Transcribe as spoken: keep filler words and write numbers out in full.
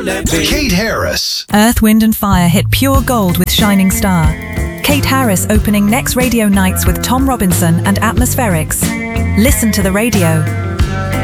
Kate Harris. Earth, Wind and Fire hit pure gold with Shining Star. Kate Harris opening next radio nights with Tom Robinson and Atmospherics. Listen to the radio.